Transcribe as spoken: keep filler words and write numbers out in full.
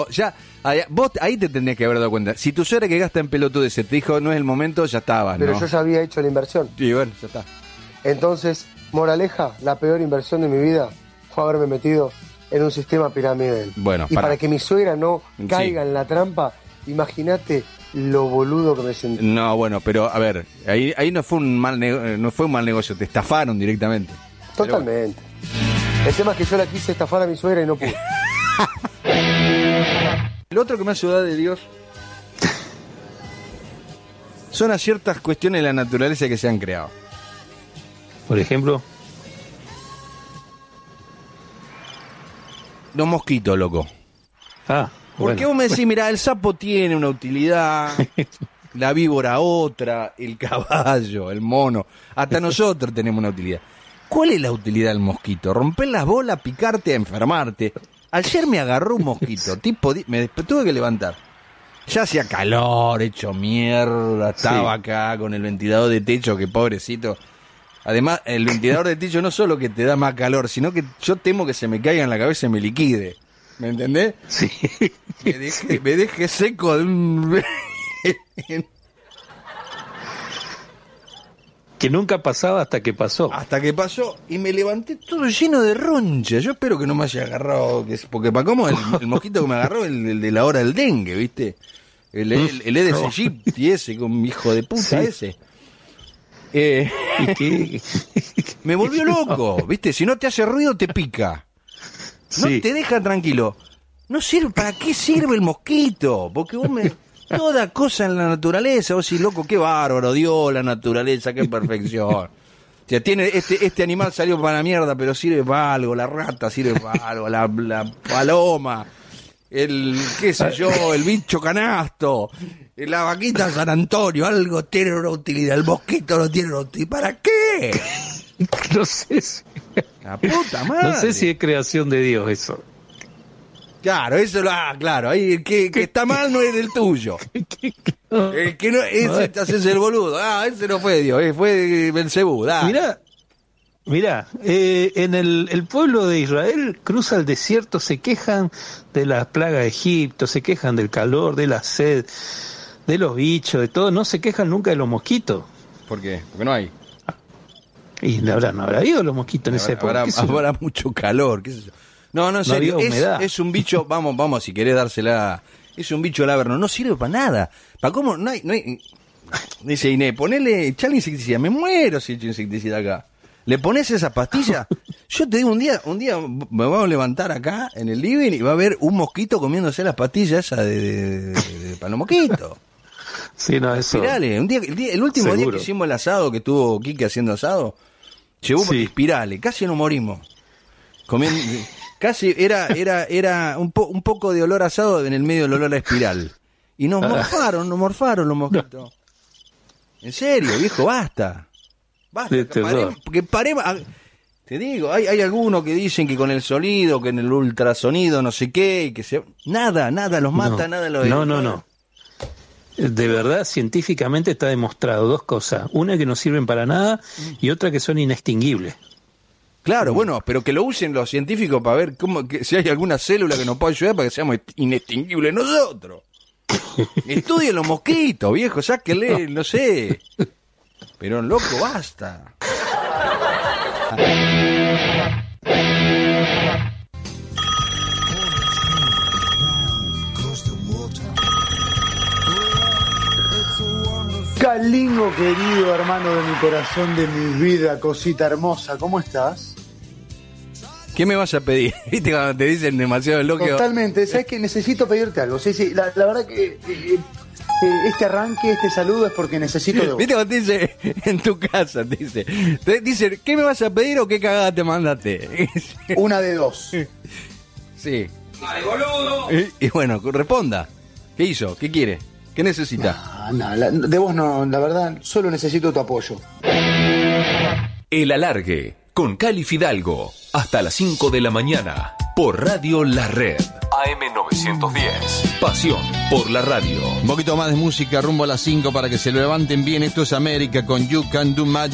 Ya, ahí, vos ahí te tendrías que haber dado cuenta. Si tu suegra que gasta en pelotudeces te dijo no es el momento, ya estaba, Pero ¿no? yo ya había hecho la inversión. Sí, bueno, ya está. Entonces, moraleja, la peor inversión de mi vida fue haberme metido en un sistema piramidal. Bueno, y para. para que mi suegra no caiga Sí. en la trampa, imagínate lo boludo que me sentí. No, bueno, pero a ver, ahí, ahí no fue un mal nego- no fue un mal negocio, te estafaron directamente. Totalmente. El tema es que yo la quise estafar a mi suegra y no pude. El otro que me hace dudar de Dios son a ciertas cuestiones de la naturaleza que se han creado. Por ejemplo, Los mosquitos, loco. ah, Porque bueno. vos me decís, mira, el sapo tiene una utilidad, la víbora otra, el caballo, el mono, hasta nosotros tenemos una utilidad. ¿Cuál es la utilidad del mosquito? Romper las bolas, picarte, enfermarte. Ayer me agarró un mosquito, tipo, di- me desp- tuve que levantar. Ya hacía calor, hecho mierda, estaba Sí. acá con el ventilador de techo, que pobrecito. Además, el ventilador de techo no solo que te da más calor, sino que yo temo que se me caiga en la cabeza y me liquide. ¿Me entendés? Sí. Me deje, me deje seco de un... Que nunca pasaba hasta que pasó. Hasta que pasó y me levanté todo lleno de roncha. Yo espero que no me haya agarrado, que, porque para cómo el, el mosquito que me agarró, el, el de la hora del dengue, ¿viste? El, el, el Aedes aegypti ese, con mi hijo de puta Sí. ese. Eh, ¿Y qué? me volvió loco, ¿viste? Si no te hace ruido, te pica. No Sí. te deja tranquilo. No sirve, ¿para qué sirve el mosquito? Porque vos me... Toda cosa en la naturaleza, vos decís, loco, qué bárbaro, Dios, la naturaleza, qué perfección. O sea, tiene, este, este animal salió para la mierda, pero sirve para algo, la rata sirve para algo, la, la paloma, el, qué sé yo, el bicho canasto, la vaquita San Antonio, algo tiene una utilidad, el mosquito no tiene una utilidad. ¿Para qué? No sé si, La puta madre. no sé si es creación de Dios eso. Claro, eso lo, ah, claro, ahí el que, que está mal no es el tuyo. El que no, ese te haces el boludo. Ah, ese no fue Dios, eh, fue Belcebú. Ah. Mirá, mirá, eh, en el, el pueblo de Israel cruza el desierto, se quejan de la plaga de Egipto, se quejan del calor, de la sed, de los bichos, de todo, no se quejan nunca de los mosquitos. ¿Por qué? Porque no hay. Y no habrá, no habrá habido los mosquitos en esa época. Habrá, ¿Qué sé yo? habrá mucho calor, qué sé yo. No, no, en No serio, había es, humedad. es un bicho, vamos, vamos, si querés dársela, es un bicho laberno, no sirve para nada. ¿Para cómo? No hay, no hay, dice Inés, ponele, echale insecticida, me muero si echo insecticida acá. ¿Le pones esa pastilla? Yo te digo, un día, un día me vamos a levantar acá en el living y va a haber un mosquito comiéndose las pastillas esas de, de, de- de- para los mosquitos. Sí, no, eso. Espirales, un día, el, día- el último Seguro. día que hicimos el asado, que tuvo Quique haciendo asado, llevó Sí. espirales, casi no morimos. Comiendo, casi era, era, era un, po- un poco de olor a asado en el medio del olor a espiral. Y nos Ah. morfaron, nos morfaron los mosquitos. En serio, viejo, basta. Basta, De que terror. paremos, que paremos- ah, te digo, hay, hay algunos que dicen que con el sonido, que en el ultrasonido, no sé qué, y que se... Nada, nada los mata, no, nada los... No, no, no. De verdad, científicamente está demostrado dos cosas. Una que no sirven para nada y otra que son inextinguibles. Claro, bueno, pero que lo usen los científicos para ver cómo, que, si hay alguna célula que nos pueda ayudar para que seamos inextinguibles nosotros. Estudien los mosquitos, viejo, sáquenle, no sé. Pero loco, basta. Calingo querido, hermano de mi corazón, de mi vida, cosita hermosa, ¿cómo estás? ¿Qué me vas a pedir? ¿Viste cuando te dicen demasiado loco? Totalmente, sabes que necesito pedirte algo. Sí, sí, la, la verdad que eh, eh, este arranque, este saludo es porque necesito de vos. ¿Viste cuando te dice en tu casa? Te dice, te dice, ¿qué me vas a pedir o qué cagada te mandaste? Una de dos. Sí. Y, y bueno, responda. ¿Qué hizo? ¿Qué quiere? ¿Qué necesita? Ah, no, la- de vos no, la verdad, solo necesito tu apoyo. El Alargue, con Cali Fidalgo, hasta las cinco de la mañana, por Radio La Red. A M novecientos diez. Pasión por la radio. Un poquito más de música rumbo a las cinco para que se lo levanten bien. Esto es América con You Can Do Magic.